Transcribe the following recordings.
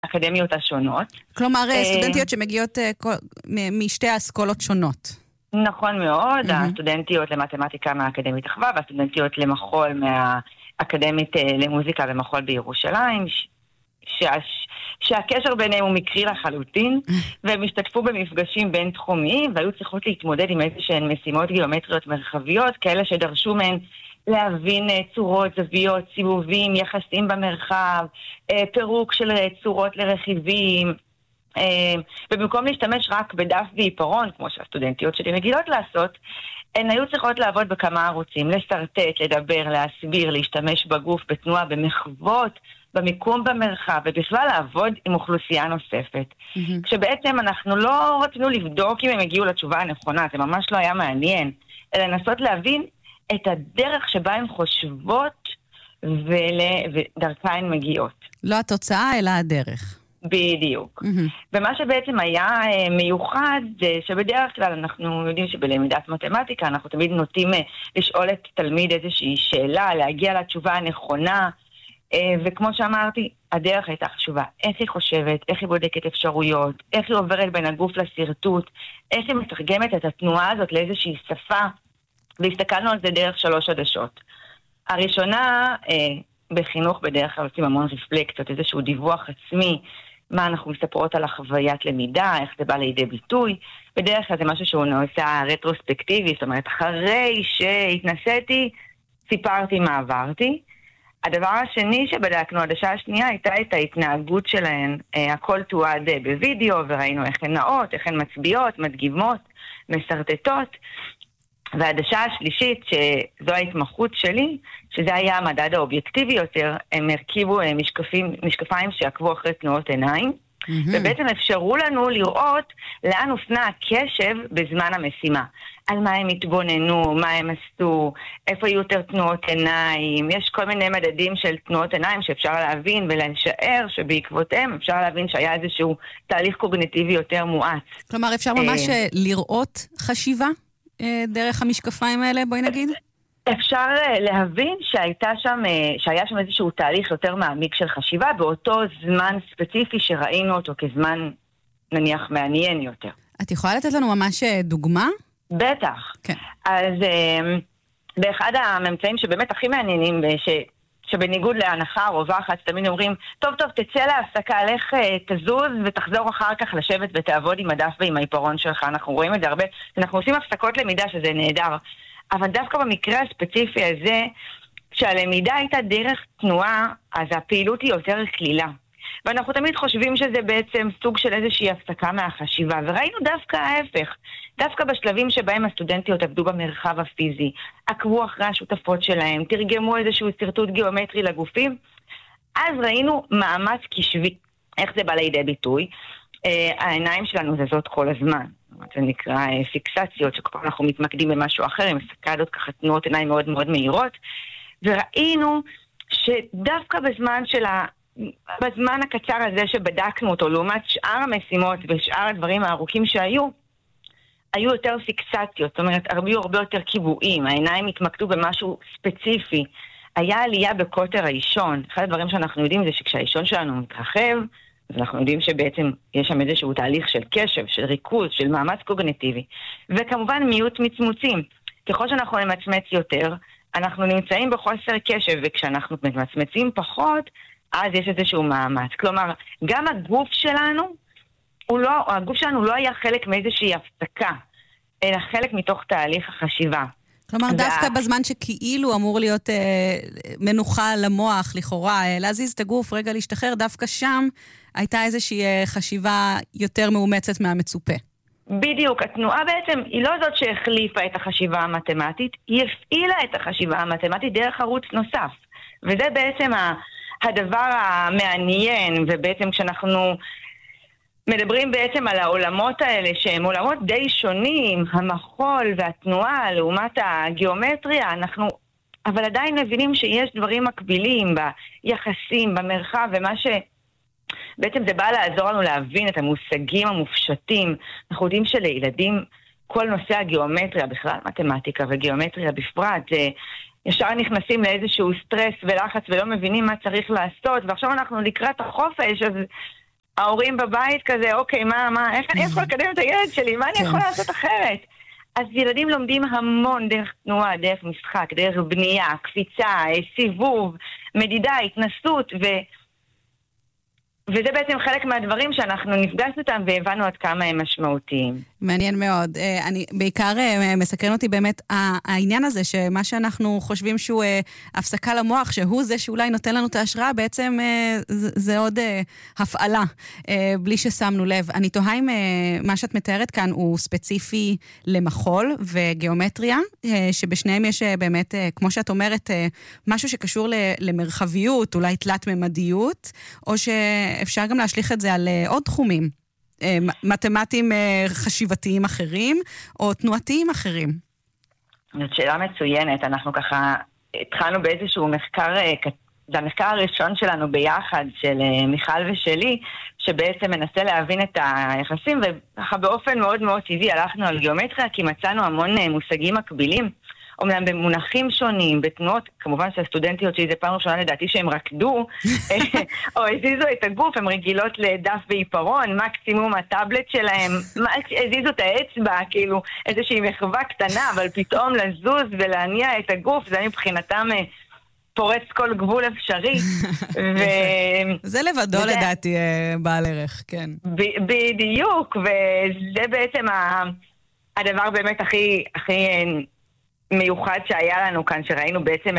האקדמיות השונות. כלומר, סטודנטיות שמגיעות משתי האסכולות שונות. נכון מאוד, הסטודנטיות למתמטיקה מהאקדמית אחווה, והסטודנטיות למחול מהאקדמית למוזיקה ומחול בירושלים, שהקשר ביניהם הוא מקרי לחלוטין, והם השתתפו במפגשים בין תחומיים, והיו צריכות להתמודד עם איזשהן משימות גיאומטריות מרחביות, כאלה שדרשו מהן להבין צורות, זוויות, סיבובים, יחסים במרחב, פירוק של צורות לרכיבים, ובמקום להשתמש רק בדף ועיפרון, כמו שהסטודנטיות שלי מגיעות לעשות, הן היו צריכות לעבוד בכמה ערוצים, לסרטט, לדבר, להסביר, להשתמש בגוף, בתנועה, במחוות, במיקום במרחב, ובכלל לעבוד עם אוכלוסייה נוספת. כשבעצם אנחנו לא רצינו לבדוק אם הם הגיעו לתשובה הנכונה, זה ממש לא היה מעניין, אלא לנסות להבין את הדרך שבה הן חושבות ודרכה הן מגיעות. לא התוצאה, אלא הדרך. בדיוק. ומה שבעצם היה מיוחד, זה שבדרך כלל אנחנו יודעים שבלמידת מתמטיקה, אנחנו תמיד נוטים לשאול את תלמיד איזושהי שאלה, להגיע לתשובה הנכונה, וכמו שאמרתי, הדרך הייתה חשובה. איך היא חושבת, איך היא בודקת אפשרויות, איך היא עוברת בין הגוף לסרטוט, איך היא מתרגמת את התנועה הזאת לאיזושהי שפה, והסתכלנו על זה דרך 3 עדשות. הראשונה, בחינוך בדרך כלל עושים המון רפלקציות, איזשהו דיווח עצמי, מה אנחנו מספרות על החוויית למידה, איך זה בא לידי ביטוי. בדרך כלל זה משהו שהוא נעשה רטרוספקטיבי, זאת אומרת, אחרי שהתנסיתי, סיפרתי מה עברתי. הדבר השני שבדקנו, העדשה השנייה, הייתה את ההתנהגות שלהן. הכל תועד בווידאו, וראינו איך הן נעות, איך הן מצביעות, מדגימות, מסרטטות. והעדשה השלישית, שזו ההתמחות שלי, שזה היה המדד האובייקטיבי יותר, הם הרכיבו משקפיים שעקבו אחרי תנועות עיניים, ובעצם אפשרו לנו לראות לאן הופנה הקשב בזמן המשימה. על מה הם התבוננו, מה הם עשו, איפה היו יותר תנועות עיניים. יש כל מיני מדדים של תנועות עיניים שאפשר להבין ולשער שבעקבותיהם אפשר להבין שהיה איזשהו תהליך קוגניטיבי יותר מואץ. כלומר, אפשר ממש לראות חשיבה דרך המשקפיים האלה, בואי נגיד? אפשר להבין שהיה שם איזשהו תהליך יותר מעמיק של חשיבה, באותו זמן ספציפי שראינו אותו כזמן, נניח, מעניין יותר. את יכולה לתת לנו ממש דוגמה? בטח. כן. אז באחד הממצאים שבאמת הכי מעניינים, שבניגוד להנחה הרווחת, תמיד אומרים, טוב, תצא להפסקה, לך תזוז ותחזור אחר כך לשבת ותעבוד עם הדף ועם העיפרון שלך. אנחנו רואים את זה הרבה, אנחנו עושים הפסקות למידה שזה נהדר. אבל דווקא במקרה הספציפי הזה, כשהלמידה הייתה דרך תנועה, אז הפעילות היא יותר כלילה. ואנחנו תמיד חושבים שזה בעצם סוג של איזושהי הפסקה מהחשיבה, וראינו דווקא ההפך. דווקא בשלבים שבהם הסטודנטיות עבדו במרחב הפיזי, עקבו אחרי השותפות שלהם, תרגמו איזשהו סרטוט גיאומטרי לגופים, אז ראינו מאמץ קשבי. איך זה בא לידי ביטוי? העיניים שלנו זזות כל הזמן. זה נקרא פיקסציות, שכל פעם אנחנו מתמקדים במשהו אחר, עם סקדות ככה תנועות עיניים מאוד מאוד מהירות, וראינו שדווקא בזמן הקצר הזה שבדקנו אותו, לעומת שאר המשימות ושאר הדברים הארוכים שהיו יותר פיקסציות, זאת אומרת, היו הרבה יותר קיבועים, העיניים התמקדו במשהו ספציפי, היה עלייה בקוטר האישון. אחד הדברים שאנחנו יודעים זה שכשהאישון שלנו מתרחב, אז אנחנו יודעים שבעצם יש שם איזשהו תהליך של קשב, של ריכוז, של מאמץ קוגניטיבי. וכמובן מיעוט מצמוצים. ככל שאנחנו נמצמץ יותר, אנחנו נמצאים בחוסר קשב, וכשאנחנו מצמצים פחות, אז יש איזשהו מאמץ. כלומר, גם הגוף שלנו, הגוף שלנו לא היה חלק מאיזושהי הפסקה, אלא חלק מתוך תהליך החשיבה. כלומר, דווקא בזמן שכאילו אמור להיות מנוחה למוח, לכאורה, להזיז את הגוף, רגע להשתחרר, דווקא שם הייתה איזושהי חשיבה יותר מאומצת מהמצופה. בדיוק, התנועה בעצם היא לא זאת שהחליפה את החשיבה המתמטית, היא הפעילה את החשיבה המתמטית דרך ערוץ נוסף. וזה בעצם הדבר המעניין, ובעצם כשאנחנו מדברים בעצם על העולמות האלה, שהם עולמות די שונים, המחול והתנועה לעומת הגיאומטריה, אבל עדיין מבינים שיש דברים מקבילים ביחסים, במרחב, ומה בעצם זה בא לעזור לנו להבין את המושגים המופשטים. אנחנו יודעים שלילדים כל נושא הגיאומטריה, בכלל מתמטיקה וגיאומטריה בפרט, ישר נכנסים לאיזשהו סטרס ולחץ ולא מבינים מה צריך לעשות, ועכשיו אנחנו לקראת החופש, אז ההורים בבית כזה, אוקיי, איך אני יכול לקדם את הילד שלי? מה אני יכול לעשות אחרת? אז ילדים לומדים המון דרך תנועה, דרך משחק, דרך בנייה, קפיצה, סיבוב, מדידה, התנסות, וזה בעצם חלק מהדברים שאנחנו נפגשנו אותם והבנו עד כמה הם משמעותיים. מעניין מאוד. אני בעיקר מסקרן אותי באמת העניין הזה, שמה שאנחנו חושבים שהוא הפסקה למוח, שהוא זה שאולי נותן לנו את ההשראה, בעצם זה עוד הפעלה, בלי ששמנו לב. אני תוהה אם מה שאת מתארת כאן הוא ספציפי למחול וגיאומטריה, שבשניהם יש באמת, כמו שאת אומרת, משהו שקשור למרחביות, אולי תלת-ממדיות, או שאפשר גם להשליך את זה על עוד תחומים. מתמטיים חשיבתיים אחרים, או תנועתיים אחרים? זאת שאלה מצוינת. אנחנו ככה התחלנו באיזשהו מחקר, זה המחקר הראשון שלנו ביחד, של מיכל ושלי, שבעצם מנסה להבין את היחסים, וככה באופן מאוד מאוד טבעי הלכנו על גיאומטריה, כי מצאנו המון מושגים מקבילים, אומנם במונחים שונים, בתנועות, כמובן שהסטודנטיות שלי זה פעם ראשונה לדעתי שהם רקדו, או הזיזו את הגוף, הם רגילות לדף ועיפרון, מקסימום הטאבלט שלהם, הזיזו את האצבע, כאילו איזושהי מחווה קטנה, אבל פתאום לזוז ולהניע את הגוף, זה מבחינתם פורץ כל גבול אפשרי. זה לבדו לדעתי בעל ערך, כן. בדיוק, וזה בעצם הדבר באמת הכי מיוחד שהיה לנו כאן, שראינו בעצם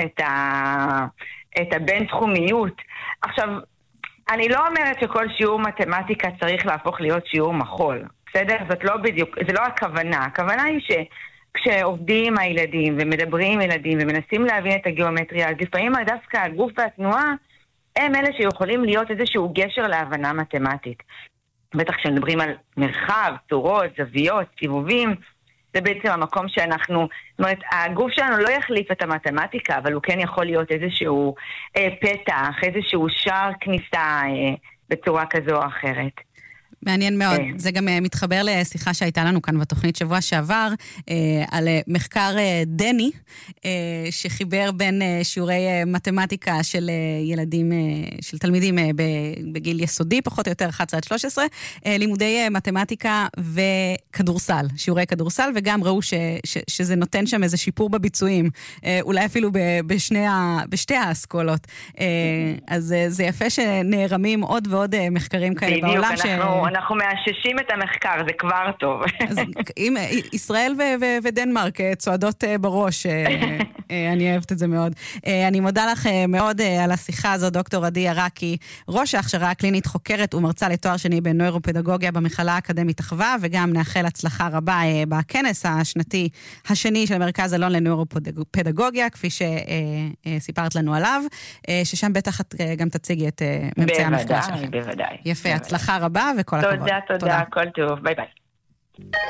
את הבין-תחומיות. עכשיו, אני לא אומרת שכל שיעור מתמטיקה צריך להפוך להיות שיעור מחול, בסדר? זאת לא בדיוק, זה לא הכוונה. הכוונה היא שכשעובדים עם הילדים ומדברים עם ילדים ומנסים להבין את הגיאומטריה, אז לפעמים דווקא הגוף והתנועה הם אלה שיכולים להיות איזשהו גשר להבנה מתמטית. בטח כשמדברים על מרחב, צורות, זוויות, סיבובים, זה בעצם המקום שאנחנו, זאת אומרת, הגוף שלנו לא יחליף את המתמטיקה, אבל הוא כן יכול להיות איזשהו פתח, איזשהו שער כניסה בצורה כזו או אחרת. מעניין מאוד. זה גם מתחבר לשיחה שהייתה לנו כאן בתוכנית שבוע שעבר, על מחקר דני, שחיבר בין שיעורי מתמטיקה של ילדים, של תלמידים בגיל יסודי, פחות או יותר 11 עד 13, לימודי מתמטיקה וכדורסל, שיעורי כדורסל, וגם ראו שזה נותן שם איזה שיפור בביצועים, אולי אפילו בשתי האסכולות. אז זה יפה שנערמים עוד ועוד מחקרים כאלה בעולם. בדיוק, אנחנו מאששים את המחקר, זה כבר טוב. אז אם ישראל ודנמרק צועדות בראש, אני אוהבת את זה מאוד. אני מודה לך מאוד על השיחה הזו, דוקטור עדי עראקי, ראש ההכשרה הקלינית, חוקרת ומרצה לתואר שני בנוירופדגוגיה במכללה האקדמית אחווה, וגם נאחל הצלחה רבה בכנס השנתי השני של מרכז אלון לנוירופדגוגיה, כפי שסיפרת לנו עליו, ששם בטח את גם תציגי את ממצאי המחקר שלכם. בוודאי. יפה, הצלחה רבה וכל הכבוד. תודה, הכל טוב, ביי ביי.